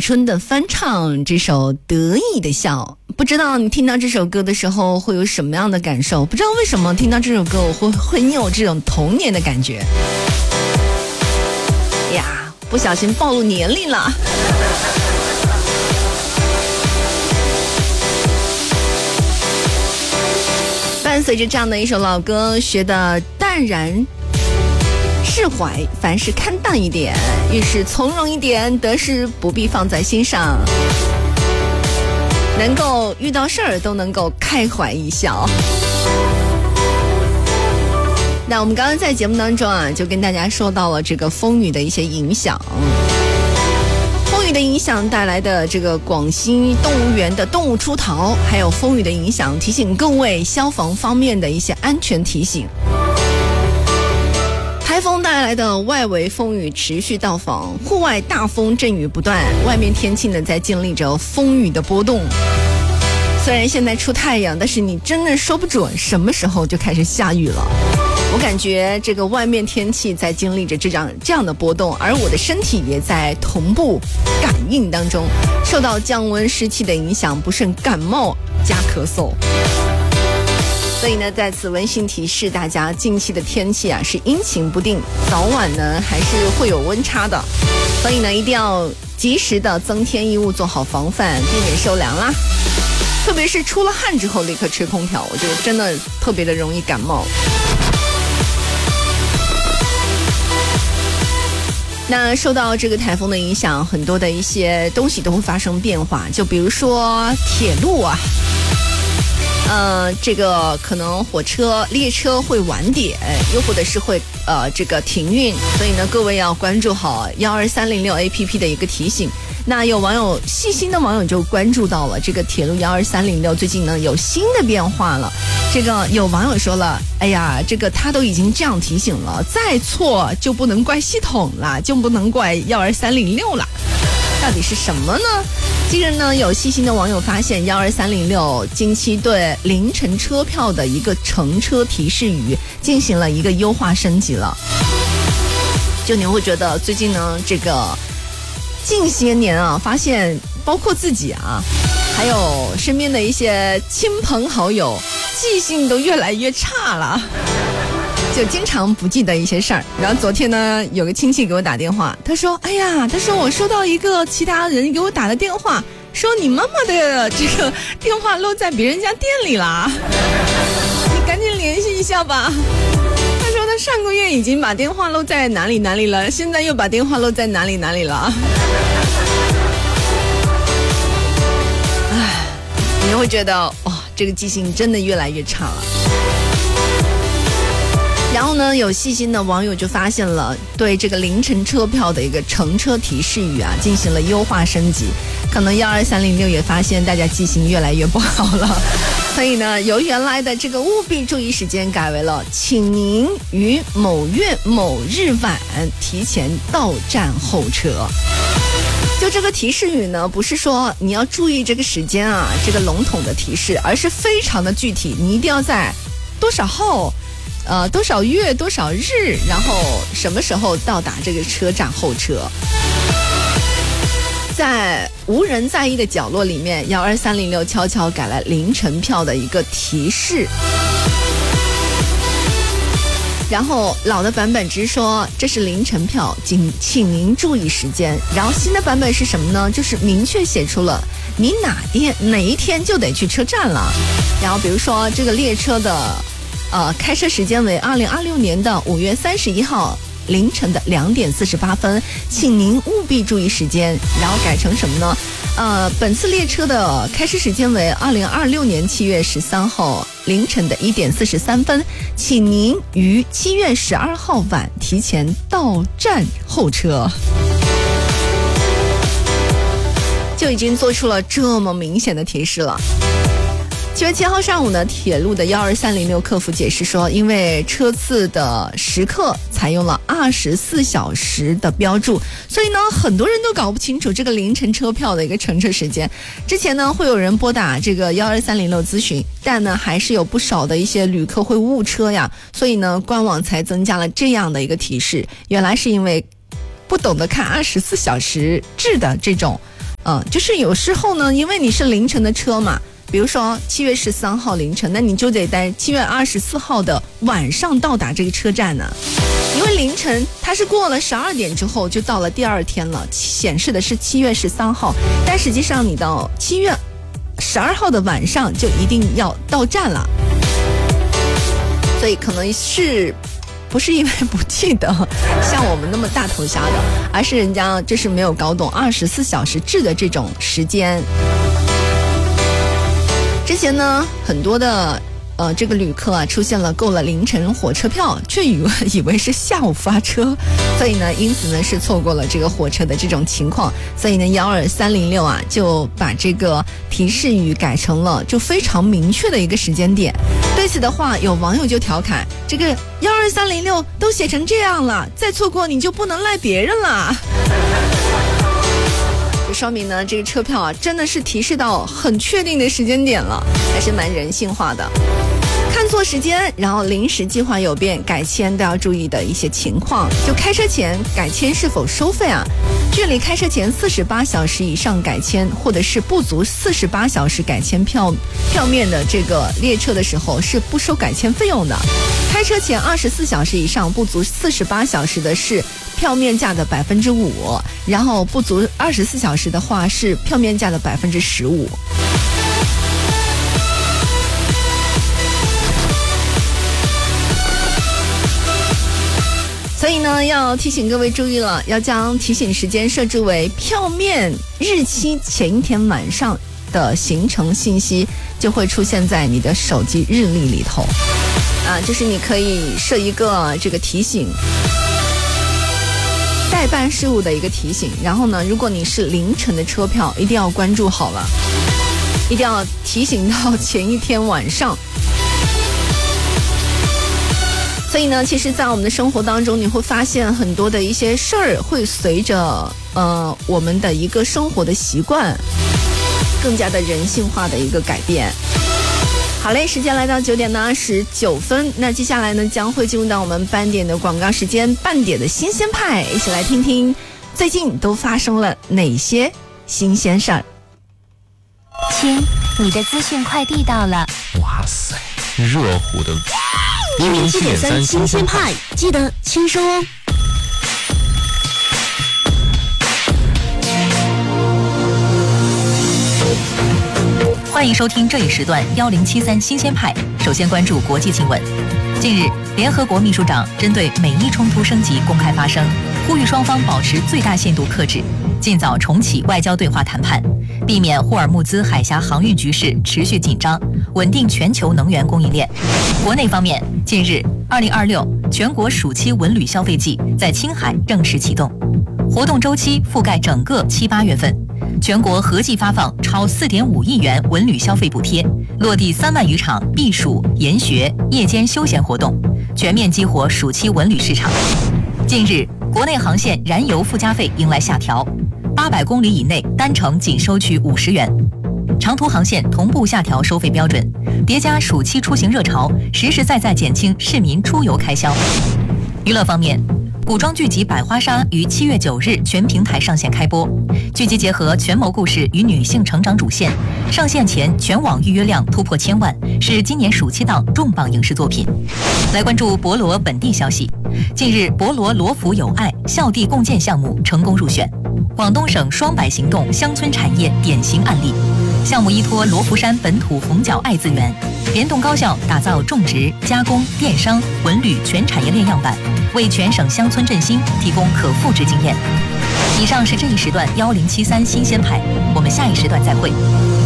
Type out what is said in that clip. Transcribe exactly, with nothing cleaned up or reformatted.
春的翻唱这首《得意的笑》，不知道你听到这首歌的时候会有什么样的感受？不知道为什么听到这首歌我会很有这种童年的感觉呀，不小心暴露年龄了。伴随着这样的一首老歌，学的淡然释怀，凡事看淡一点，遇事从容一点，得失不必放在心上，能够遇到事儿都能够开怀一笑。那我们刚刚在节目当中啊，就跟大家说到了这个风雨的一些影响，风雨的影响带来的这个广西动物园的动物出逃，还有风雨的影响提醒各位消防方面的一些安全提醒。台风带来的外围风雨持续到访，户外大风阵雨不断，外面天气呢在经历着风雨的波动。虽然现在出太阳，但是你真的说不准什么时候就开始下雨了。我感觉这个外面天气在经历着这样这样的波动，而我的身体也在同步感应当中，受到降温湿气的影响，不慎感冒加咳嗽。所以呢，在此温馨提示大家，近期的天气啊是阴晴不定，早晚呢还是会有温差的，所以呢一定要及时的增添衣物，做好防范，避免受凉啦。特别是出了汗之后立刻吹空调，我觉得真的特别的容易感冒。那受到这个台风的影响，很多的一些东西都会发生变化，就比如说铁路啊。呃，这个可能火车、列车会晚点，又或者是会呃这个停运，所以呢，各位要关注好一二三零六 A P P 的一个提醒。那有网友细心的网友就关注到了这个铁路一二三零六最近呢有新的变化了。这个有网友说了，哎呀，这个他都已经这样提醒了，再错就不能怪系统了，就不能怪一二三零六了。到底是什么呢？近日呢，有细心的网友发现一二三零六近期对凌晨车票的一个乘车提示语进行了一个优化升级了。就你会觉得最近呢，这个近些年啊，发现包括自己啊，还有身边的一些亲朋好友，记性都越来越差了。就经常不记得一些事儿，然后昨天呢，有个亲戚给我打电话，他说：“哎呀，他说我收到一个其他人给我打的电话，说你妈妈的这个电话漏在别人家店里啦，你赶紧联系一下吧。”他说他上个月已经把电话漏在哪里哪里了，现在又把电话漏在哪里哪里了。唉，你会觉得哇、哦，这个记性真的越来越差了。然后呢，有细心的网友就发现了，对这个凌晨车票的一个乘车提示语啊，进行了优化升级。可能一二三零六也发现大家记性越来越不好了，所以呢，由原来的这个务必注意时间改为了，请您于某月某日晚提前到站候车。就这个提示语呢，不是说你要注意这个时间啊，这个笼统的提示，而是非常的具体，你一定要在多少号。呃，多少月多少日，然后什么时候到达这个车站候车。在无人在意的角落里面，一二三零六悄悄改了凌晨票的一个提示。然后老的版本只是说这是凌晨票，请请您注意时间。然后新的版本是什么呢？就是明确写出了你哪天哪一天就得去车站了。然后比如说这个列车的呃，开车时间为二零二六年的五月三十一号凌晨的两点四十八分，请您务必注意时间。然后改成什么呢？呃，本次列车的开车时间为二零二六年七月十三号凌晨的一点四十三分，请您于七月十二号晚提前到站候车。就已经做出了这么明显的提示了。七月七号上午呢，铁路的一二三零六客服解释说，因为车次的时刻采用了二十四小时的标注，所以呢，很多人都搞不清楚这个凌晨车票的一个乘车时间。之前呢，会有人拨打这个一二三零六咨询，但呢，还是有不少的一些旅客会误车呀，所以呢，官网才增加了这样的一个提示。原来是因为不懂得看二十四小时制的这种嗯，就是有时候呢，因为你是凌晨的车嘛，比如说七月十三号凌晨，那你就得在七月二十四号的晚上到达这个车站呢。因为凌晨它是过了十二点之后就到了第二天了，显示的是七月十三号，但实际上你到七月十二号的晚上就一定要到站了。所以可能是不是因为不记得像我们那么大头虾的，而是人家就是没有搞懂二十四小时制的这种时间。之前呢，很多的呃这个旅客啊出现了购了凌晨火车票，却以为以为是下午发车，所以呢，因此呢是错过了这个火车的这种情况。所以呢，幺二三零六啊就把这个提示语改成了就非常明确的一个时间点。对此的话，有网友就调侃，这个幺二三零六都写成这样了，再错过你就不能赖别人了。就说明呢，这个车票啊真的是提示到很确定的时间点了，还是蛮人性化的。看错时间，然后临时计划有变改签都要注意的一些情况。就开车前改签是否收费啊？距离开车前四十八小时以上改签，或者是不足四十八小时改签票票面的这个列车的时候是不收改签费用的。开车前二十四小时以上不足四十八小时的是票面价的百分之五，然后不足二十四小时的话是票面价的百分之十五。所以呢，要提醒各位注意了，要将提醒时间设置为票面日期前一天晚上的行程信息就会出现在你的手机日历里头啊，就是你可以设一个这个提醒，代办事务的一个提醒。然后呢，如果你是凌晨的车票，一定要关注好了，一定要提醒到前一天晚上。所以呢，其实在我们的生活当中，你会发现很多的一些事儿会随着呃我们的一个生活的习惯更加的人性化的一个改变。好嘞，时间来到九点的二十九分，那接下来呢将会进入到我们半点的广告时间，半点的新鲜派，一起来听听最近都发生了哪些新鲜事儿。 亲，你的资讯快递到了。 哇塞，热乎的一零七点三新鲜派，记得签收哦。 欢迎收听这一时段幺零七三新鲜派。首先关注国际新闻。近日，联合国秘书长针对美伊冲突升级公开发声，呼吁双方保持最大限度克制，尽早重启外交对话谈判，避免霍尔木兹海峡航运局势持续紧张，稳定全球能源供应链。国内方面，近日二零二六全国暑期文旅消费季在青海正式启动，活动周期覆盖整个七八月份，全国合计发放超四点五亿元文旅消费补贴，落地三万余场避暑、研学、夜间休闲活动，全面激活暑期文旅市场。近日，国内航线燃油附加费迎来下调，八百公里以内单程仅收取五十元，长途航线同步下调收费标准，叠加暑期出行热潮，实实在在减轻市民出游开销。娱乐方面，古装剧集《百花杀》于七月九日全平台上线开播。剧集结合权谋故事与女性成长主线，上线前全网预约量突破千万，是今年暑期档重磅影视作品。来关注博罗本地消息。近日，博罗罗浮有爱校地共建项目成功入选，广东省双百行动乡村产业典型案例。项目依托罗浮山本土红角爱资源，联动高校打造种植、加工、电商、文旅全产业链样板，为全省乡村振兴提供可复制经验。以上是这一时段幺零七三新鲜派，我们下一时段再会。